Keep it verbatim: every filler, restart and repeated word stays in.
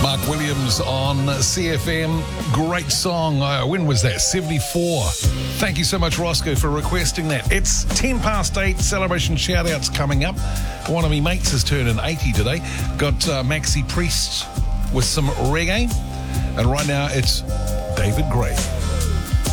Mark Williams on C F M. Great song. Uh, when was that? seventy-four. Thank you so much, Roscoe, for requesting that. It's ten past eight. Celebration shout-outs coming up. One of me mates is turning eighty today. Got uh, Maxi Priest with some reggae. And right now, it's David Gray.